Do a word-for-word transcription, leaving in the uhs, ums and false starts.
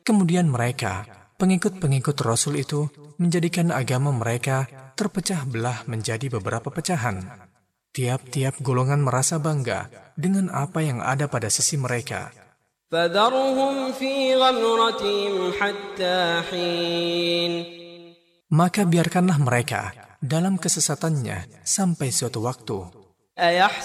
Kemudian mereka, pengikut-pengikut Rasul itu, menjadikan agama mereka terpecah belah menjadi beberapa pecahan. Tiap-tiap golongan merasa bangga dengan apa yang ada pada sisi mereka. فَذَرْهُمْ فِي غَمْرَتِهِمْ حَتَّى حِينٍ. Maka biarkanlah mereka dalam kesesatannya sampai suatu waktu.